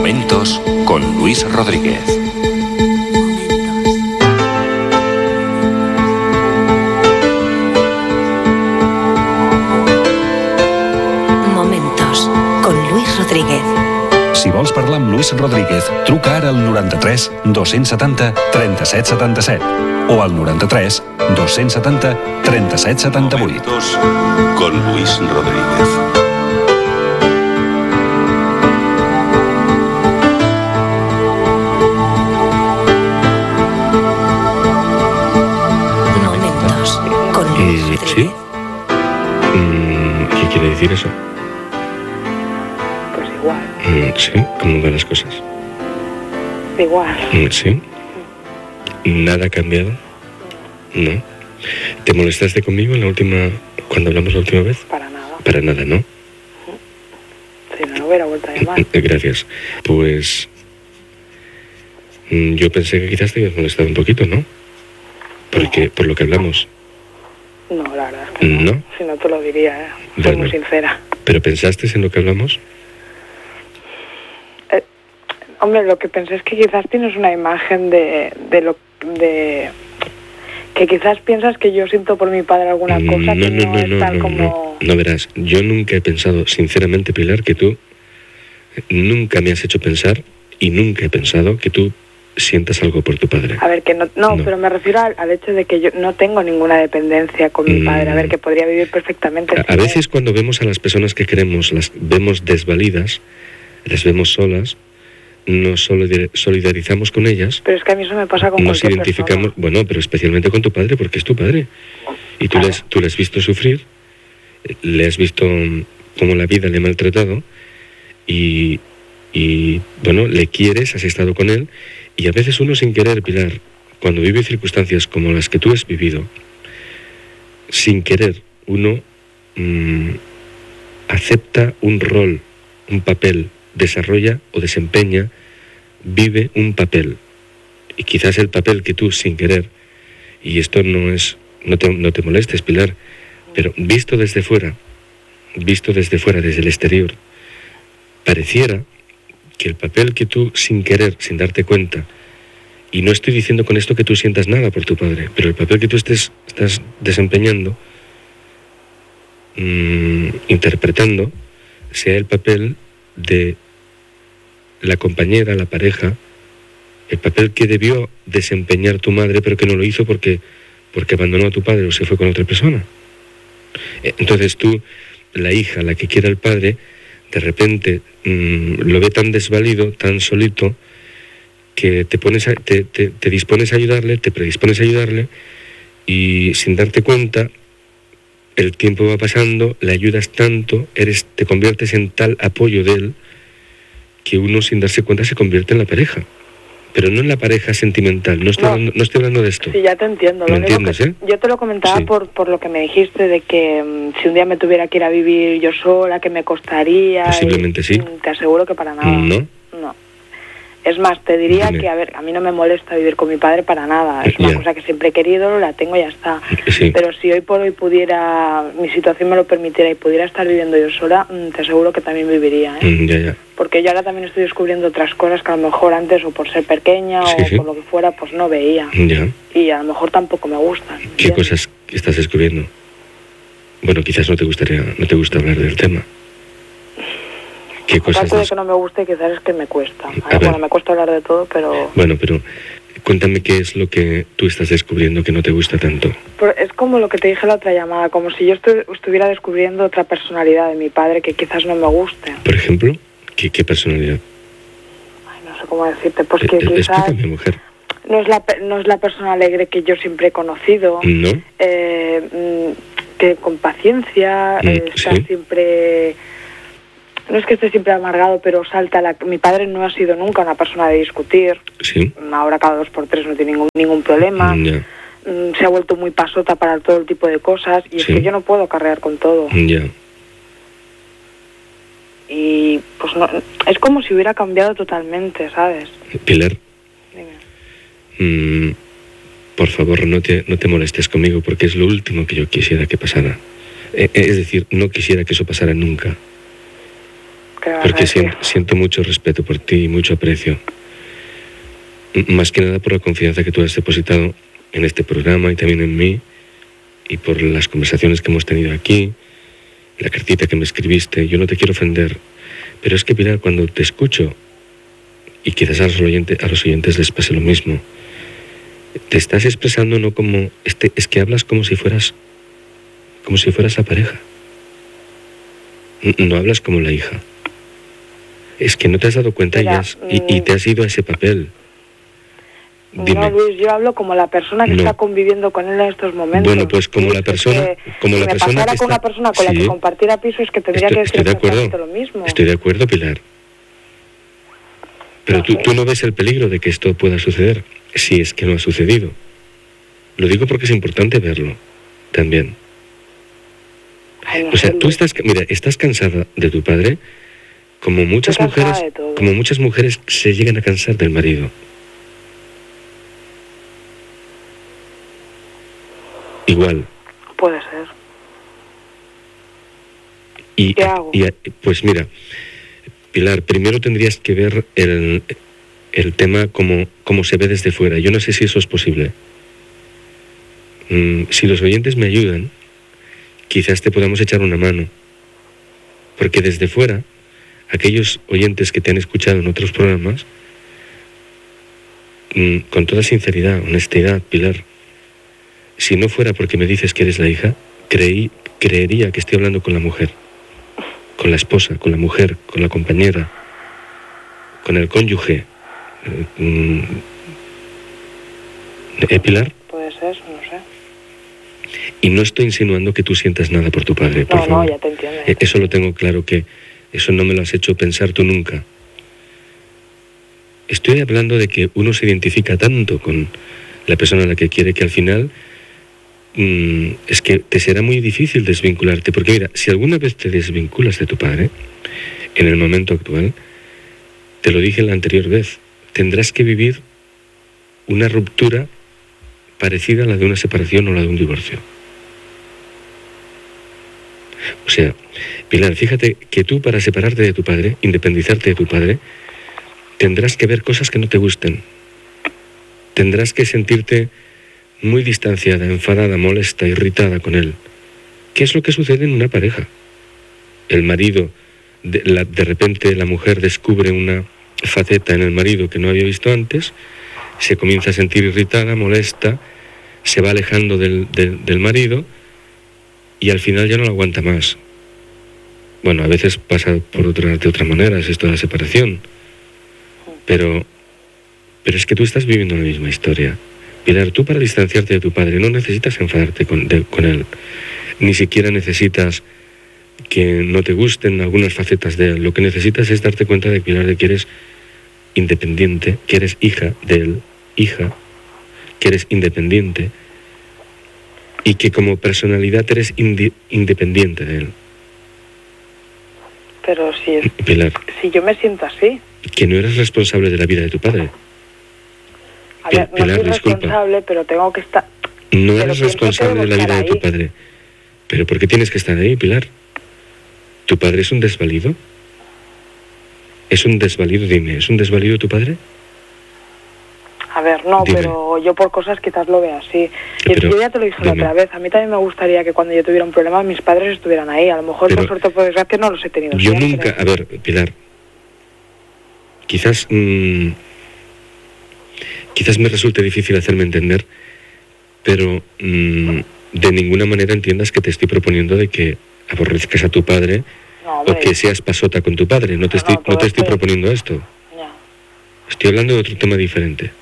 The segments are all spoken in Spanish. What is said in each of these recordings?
Momentos con Luis Rodríguez. Momentos con Luis Rodríguez. Si vols parlar amb Luis Rodríguez, truca ara al 93 270 37 77 o al 93 270 37 78. Momentos con Luis Rodríguez. Momentos con Luis Rodríguez. ¿Sí? ¿Qué quiere decir eso? Pues igual. Sí, ¿cómo van las cosas? Igual. Sí. ¿Nada ha cambiado? No. ¿Te molestaste conmigo cuando hablamos la última vez? Para nada. Para nada, ¿no? Si no, no hubiera vuelto a llamar. Gracias. Pues yo pensé que quizás te habías molestado un poquito, ¿no? Por lo que hablamos. No, la verdad es que no. ¿No? Si no te lo diría, Soy Bueno. muy sincera. ¿Pero pensaste en lo que hablamos? Hombre, lo que pensé es que quizás tienes una imagen de que quizás piensas que yo siento por mi padre alguna cosa que no es tal como... No, verás, yo nunca he pensado, sinceramente, Pilar, que tú nunca me has hecho pensar y nunca he pensado que tú sientas algo por tu padre. A ver, que no, pero me refiero al hecho de que yo no tengo ninguna dependencia con mi padre. A ver, que podría vivir perfectamente A sin él. veces cuando vemos a las personas que queremos, las vemos desvalidas, las vemos solas, nos solidarizamos con ellas, Pero es que a mí eso me pasa con nos cualquier identificamos, persona. bueno, pero especialmente con tu padre, porque es tu padre. Y tú, Claro. le has visto sufrir, le has visto cómo la vida le ha maltratado, y bueno, le quieres, has estado con él, y a veces uno sin querer, Pilar, cuando vive circunstancias como las que tú has vivido, sin querer, uno acepta un rol, un papel, desarrolla o desempeña, vive un papel. Y quizás el papel que tú sin querer, y esto no te molestes, Pilar, pero visto desde fuera, desde el exterior, pareciera que el papel que tú sin querer, sin darte cuenta, y no estoy diciendo con esto que tú sientas nada por tu padre, pero el papel que tú estás desempeñando, interpretando, sea el papel de la compañera, la pareja, el papel que debió desempeñar tu madre, pero que no lo hizo porque abandonó a tu padre o se fue con otra persona. Entonces tú, la hija, la que quiere al padre, de repente lo ve tan desvalido, tan solito, que te dispones a ayudarle, te predispones a ayudarle, y sin darte cuenta, el tiempo va pasando, le ayudas tanto, te conviertes en tal apoyo de él, que uno sin darse cuenta se convierte en la pareja. Pero no en la pareja sentimental, no estoy hablando de esto. Sí, ya te entiendo. ¿Me entiendes, Yo te lo comentaba Sí. por lo que me dijiste de que si un día me tuviera que ir a vivir yo sola, que me costaría... Posiblemente sí. Te aseguro que para nada. ¿No? No. Es más, te diría Dime. que, a ver, a mí no me molesta vivir con mi padre para nada. Es una Ya. cosa que siempre he querido, la tengo y ya está. Sí. Pero si hoy por hoy mi situación me lo permitiera y pudiera estar viviendo yo sola, te aseguro que también viviría, ¿eh? Ya. Porque yo ahora también estoy descubriendo otras cosas que a lo mejor antes, o por ser pequeña, Sí, o sí. por lo que fuera, pues no veía. Ya. Y a lo mejor tampoco me gustan. ¿Qué ¿entiendes? cosas estás descubriendo? Bueno, quizás no te gusta hablar del tema. ¿Qué cosas? Aparte de que no me guste, quizás es que me cuesta. A ver. Bueno, me cuesta hablar de todo, pero... Bueno, pero cuéntame qué es lo que tú estás descubriendo que no te gusta tanto. Pero es como lo que te dije en la otra llamada, como si yo estuviera descubriendo otra personalidad de mi padre que quizás no me guste. Por ejemplo, ¿qué personalidad? Ay, no sé cómo decirte, pues que quizás Explícame, mujer. no es la persona alegre que yo siempre he conocido. ¿No? Que con paciencia, está sí. siempre... No es que esté siempre amargado, pero mi padre no ha sido nunca una persona de discutir. Sí. Ahora cada 2 por 3 no tiene ningún problema. Ya. Se ha vuelto muy pasota para todo el tipo de cosas y es Sí. que yo no puedo cargar con todo. Ya. Y pues no, es como si hubiera cambiado totalmente, ¿sabes? Pilar, Dime. por favor, no te molestes conmigo, porque es lo último que yo quisiera que pasara. Es decir, no quisiera que eso pasara nunca. ¿Qué me vas a Porque decir? siento mucho respeto por ti y mucho aprecio. Más que nada por la confianza que tú has depositado en este programa y también en mí, y por las conversaciones que hemos tenido aquí, la cartita que me escribiste. Yo no te quiero ofender, pero es que, Pilar, cuando te escucho, y quizás a los oyentes les pase lo mismo, te estás expresando no como... es que hablas como si fueras la pareja. No hablas como la hija. Es que no te has dado cuenta Mira, y te has ido a ese papel. Dime. No, Luis, yo hablo como la persona que No. está conviviendo con él en estos momentos. Bueno, pues como Luis, la persona, si me pasara con una persona con la que Sí, compartiera piso, es que tendría que decir estoy de acuerdo. exactamente lo mismo. Estoy de acuerdo, Pilar. Pero No tú, sé. tú no ves el peligro de que esto pueda suceder, si es que no ha sucedido. Lo digo porque es importante verlo también. Ay, no O sea, sé, tú Luis. estás cansada de tu padre, como muchas Estoy cansada mujeres, de todo. como muchas mujeres se llegan a cansar del marido. Igual. Puede ser. Y, ¿Qué hago? pues mira, Pilar, primero tendrías que ver el tema como se ve desde fuera. Yo no sé si eso es posible. Si los oyentes me ayudan, quizás te podamos echar una mano. Porque desde fuera, aquellos oyentes que te han escuchado en otros programas, con toda sinceridad, honestidad, Pilar, si no fuera porque me dices que eres la hija, creería que estoy hablando con la mujer, con la esposa, con la mujer, con la compañera, con el cónyuge. Pilar, Puede ser, no sé. y no estoy insinuando que tú sientas nada por tu padre, por No, favor. no, ya te entiendo. Eso lo tengo claro, que eso no me lo has hecho pensar tú nunca. Estoy hablando de que uno se identifica tanto con la persona a la que quiere que al final es que te será muy difícil desvincularte. Porque mira, si alguna vez te desvinculas de tu padre, en el momento actual, te lo dije la anterior vez, tendrás que vivir una ruptura parecida a la de una separación o la de un divorcio. O sea, Pilar, fíjate que tú, para separarte de tu padre, independizarte de tu padre, tendrás que ver cosas que no te gusten. Tendrás que sentirte muy distanciada, enfadada, molesta, irritada con él. ¿Qué es lo que sucede en una pareja? El marido, de repente la mujer descubre una faceta en el marido que no había visto antes, se comienza a sentir irritada, molesta, se va alejando del marido y al final ya no lo aguanta más. Bueno, a veces pasa de otra manera, es esto de la separación. Pero es que tú estás viviendo la misma historia. Pilar, tú, para distanciarte de tu padre no necesitas enfadarte con él. Ni siquiera necesitas que no te gusten algunas facetas de él. Lo que necesitas es darte cuenta de, Pilar, de que eres independiente, que eres hija de él, que eres independiente y que como personalidad eres independiente de él. Pero Pilar, si yo me siento así. que no eres responsable de la vida de tu padre. A ver, no Pilar, soy disculpa. responsable, pero tengo que estar... No Pero eres pienso que responsable de la debo vida de estar tu ahí. padre. ¿Pero por qué tienes que estar ahí, Pilar? ¿Tu padre es un desvalido? ¿Es un desvalido? Dime, ¿es un desvalido tu padre? A ver, no, Dime. pero yo por cosas quizás lo vea así. Y Pero, yo ya te lo dije la dime. otra vez. A mí también me gustaría que cuando yo tuviera un problema mis padres estuvieran ahí. A lo mejor, Pero por suerte o por desgracia, no los he tenido Yo siempre. nunca... A ver, Pilar, quizás me resulte difícil hacerme entender, pero de ninguna manera entiendas que te estoy proponiendo de que aborrezcas a tu padre No, o hombre, que seas pasota con tu padre. No te No, estoy todo esto- proponiendo esto. ya. Estoy hablando de otro tema diferente.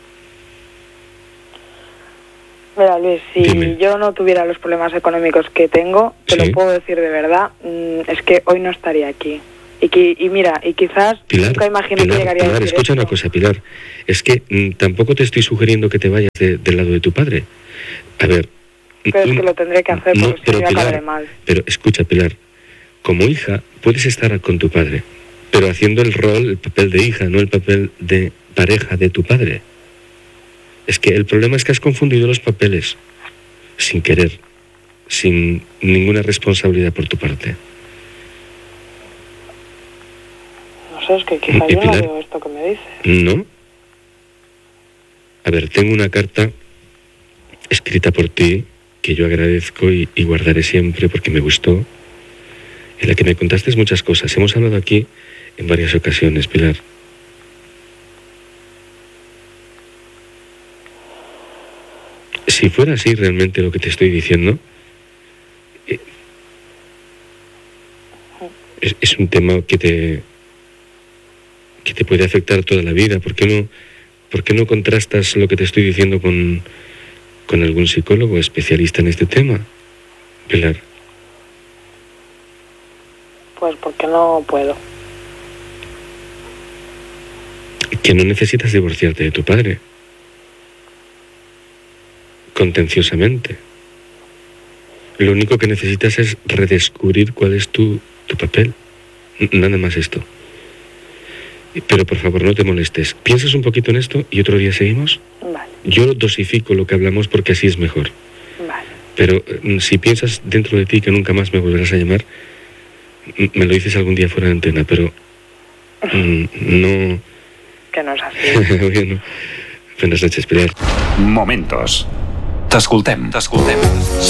Mira, Luis, si Dime. yo no tuviera los problemas económicos que tengo, te Sí. lo puedo decir de verdad, es que hoy no estaría aquí. Y mira, y quizás Pilar, nunca imaginé que llegaría a Pilar, decir escucha esto. una cosa, Pilar. Es que tampoco te estoy sugiriendo que te vayas del lado de tu padre. A ver... Pero es que lo tendré que hacer porque si no, yo acabaré Pilar, mal. pero escucha, Pilar, como hija puedes estar con tu padre, pero haciendo el rol, el papel de hija, no el papel de pareja de tu padre. Es que el problema es que has confundido los papeles, sin querer, sin ninguna responsabilidad por tu parte. No sé, es que quizá ¿Y yo no Pilar? veo esto que me dices. ¿No? A ver, tengo una carta escrita por ti que yo agradezco y guardaré siempre porque me gustó, en la que me contaste muchas cosas. Hemos hablado aquí en varias ocasiones, Pilar. Si fuera así realmente lo que te estoy diciendo, es un tema que te puede afectar toda la vida. ¿Por qué no contrastas lo que te estoy diciendo con algún psicólogo especialista en este tema, Pilar? Pues porque no puedo. Que no necesitas divorciarte de tu padre. Contenciosamente. Lo único que necesitas es redescubrir cuál es tu papel. Nada más esto. Pero por favor, no te molestes. Piensas un poquito en esto y otro día seguimos. Vale, Yo dosifico lo que hablamos porque así es mejor. vale. Pero si piensas dentro de ti que nunca más me volverás a llamar, me lo dices algún día fuera de antena, pero no... Que no es así. Bueno, buenas noches, Pilar. Momentos. T'escoltem.